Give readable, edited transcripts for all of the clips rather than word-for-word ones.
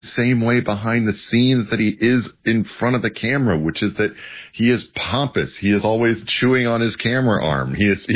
same way behind the scenes that he is in front of the camera, which is that he is pompous. He is always chewing on his camera arm.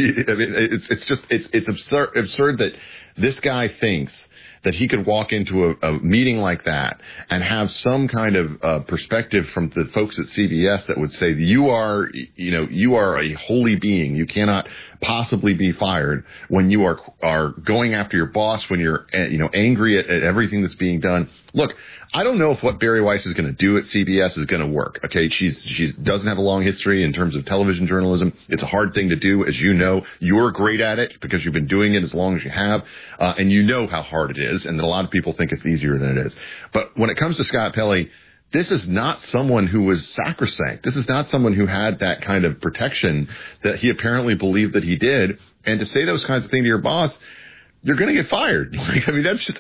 It's absurd that this guy thinks that he could walk into a meeting like that and have some kind of perspective from the folks at CBS that would say you are a holy being. You cannot possibly be fired when you are going after your boss, when you're angry at everything that's being done. Look, I don't know if what Bari Weiss is going to do at CBS is going to work. Okay, she doesn't have a long history in terms of television journalism. It's a hard thing to do, as you know. You're great at it because you've been doing it as long as you have, and you know how hard it is, and that a lot of people think it's easier than it is. But when it comes to Scott Pelley, this is not someone who was sacrosanct. This is not someone who had that kind of protection that he apparently believed that he did. And to say those kinds of things to your boss, you're going to get fired. That's just,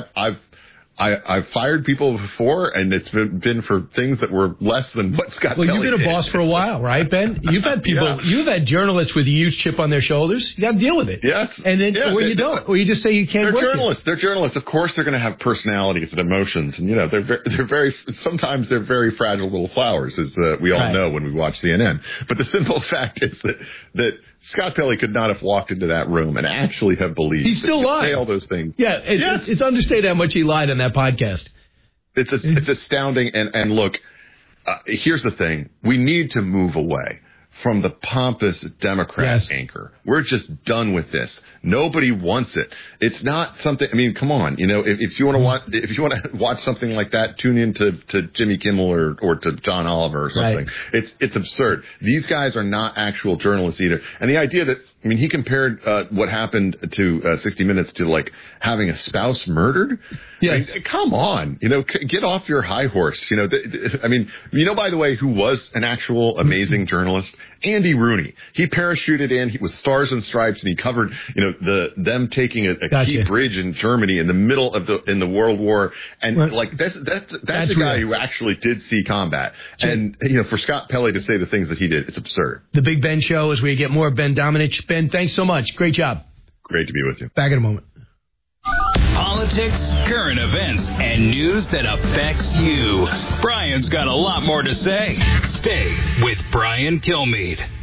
I've fired people before, and it's been for things that were less than what Scott Pelley did. Well, you've been a boss for a while, right, Ben? You've had people, you've had journalists with a huge chip on their shoulders. You got to deal with it. Yes. And then, or you don't, or you just say you can't work. They're journalists. Of course, they're going to have personalities and emotions, and sometimes they're very fragile little flowers, as we all know when we watch CNN. But the simple fact is that Scott Pelley could not have walked into that room and actually have believed. He still lied. Say all those things. Yeah, it's understated how much he lied on that podcast. It's astounding. And look, here's the thing: we need to move away from the pompous Democrat anchor. We're just done with this. Nobody wants it. It's not something. I mean, come on. If you want to watch something like that, tune in to Jimmy Kimmel or to John Oliver or something. Right. It's absurd. These guys are not actual journalists either. And the idea that, he compared what happened to 60 Minutes to like having a spouse murdered. Yes. Come on, get off your high horse. By the way, who was an actual amazing journalist? Andy Rooney. He parachuted in. He was Stars and Stripes, and he covered, them taking a key bridge in Germany in the middle of the World War. And that's the guy who actually did see combat. And for Scott Pelley to say the things that he did, it's absurd. The Big Ben Show is where you get more Ben Domenech. Ben, thanks so much. Great job. Great to be with you. Back in a moment. Politics, current events, and news that affects you. Brian's got a lot more to say. Stay with Brian Kilmeade.